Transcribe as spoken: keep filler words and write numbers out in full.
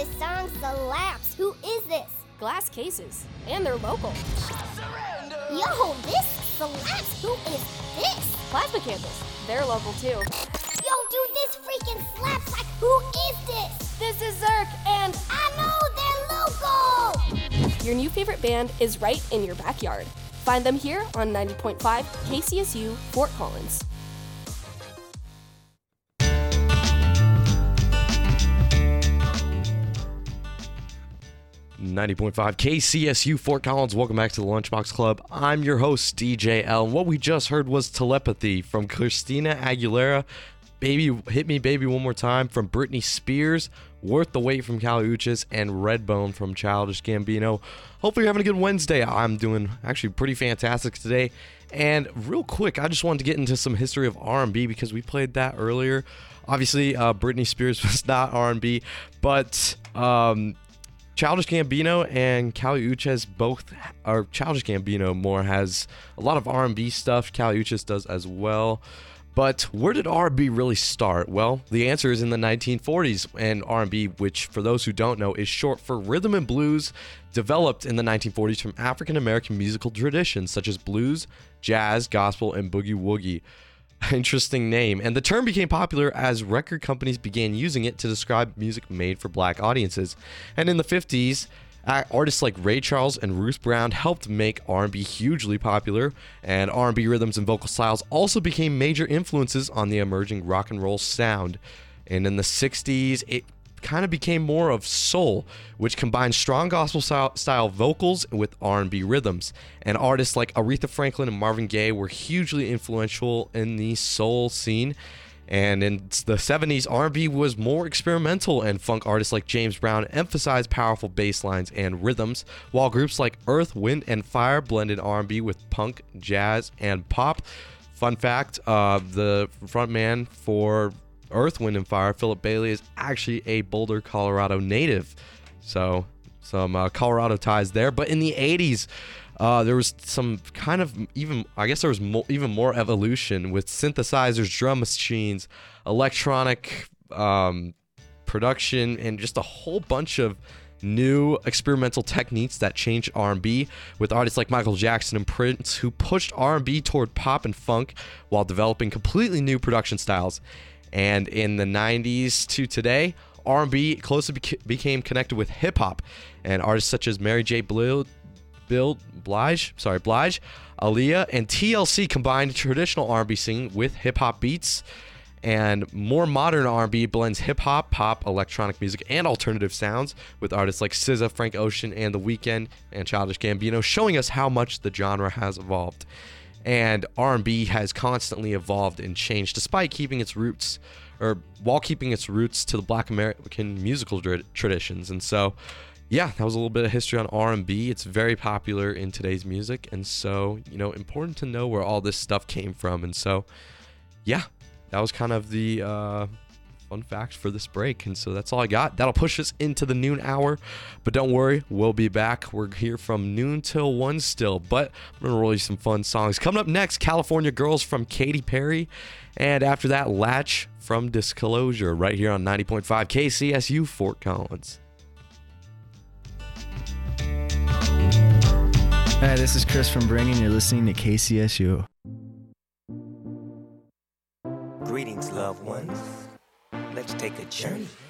This song slaps. Who is this? Glass Cases, and they're local. Surrender! Yo, this slaps. Who is this? Plasma Candles, they're local too. Yo, dude, this freaking slaps. Like, who is this? This is Zerk, and I know they're local. your new favorite band is right in your backyard. Find them here on ninety point five K C S U Fort Collins. ninety point five K C S U Fort Collins. Welcome back to the Lunchbox Club. I'm your host, D J L. What we just heard was Telepathy from Christina Aguilera, Baby Hit Me Baby One More Time from Britney Spears, Worth the Wait from Kali Uchis, and Redbone from Childish Gambino. Hopefully you're having a good Wednesday. I'm doing actually pretty fantastic today. And real quick, I just wanted to get into some history of R and B because we played that earlier. Obviously, uh, Britney Spears was not R and B, but um, Childish Gambino and Kali Uchis both, or Childish Gambino more has a lot of R and B stuff. Kali Uchis does as well. But where did R and B really start? Well, the answer is in the nineteen forties, and R and B, which for those who don't know is short for rhythm and blues, developed in the nineteen forties from African American musical traditions such as blues, jazz, gospel, and boogie woogie. Interesting name. And the term became popular as record companies began using it to describe music made for black audiences. And in the fifties, artists like Ray Charles and Ruth Brown helped make R and B hugely popular, and R and B rhythms and vocal styles also became major influences on the emerging rock and roll sound. And in the sixties, it kind of became more of soul, which combined strong gospel style, style vocals with R and B rhythms. And artists like Aretha Franklin and Marvin Gaye were hugely influential in the soul scene. And in the seventies, R and B was more experimental, and funk artists like James Brown emphasized powerful bass lines and rhythms, while groups like Earth, Wind, and Fire blended R and B with punk, jazz, and pop. Fun fact, uh, the frontman for Earth, Wind, and Fire, Philip Bailey, is actually a Boulder, Colorado native. So some uh, Colorado ties there. But in the eighties, Uh, there was some kind of even, I guess there was mo- even more evolution with synthesizers, drum machines, electronic um, production, and just a whole bunch of new experimental techniques that changed R and B, with artists like Michael Jackson and Prince who pushed R and B toward pop and funk while developing completely new production styles. And in the nineties to today, R and B closely beca- became connected with hip-hop, and artists such as Mary J. Blige, Bill Blige, sorry, Blige, Aaliyah, and T L C combined traditional R and B singing with hip-hop beats, and more modern R and B blends hip-hop, pop, electronic music, and alternative sounds with artists like S Z A, Frank Ocean, and The Weeknd, and Childish Gambino, showing us how much the genre has evolved. And R and B has constantly evolved and changed despite keeping its roots, or while keeping its roots to the Black American musical tra- traditions. And so, yeah, that was a little bit of history on R and B. It's very popular in today's music, and so, you know, important to know where all this stuff came from. And so, yeah, that was kind of the uh, fun facts for this break. And so that's all I got. That'll push us into the noon hour, but don't worry, we'll be back. We're here from noon till one still, but I'm going to roll you some fun songs. Coming up next, California Girls from Katy Perry, and after that, Latch from Disclosure, right here on ninety point five K C S U Fort Collins. Hi, this is Chris from Bring, and you're listening to K C S U. Greetings, loved ones. Let's take a journey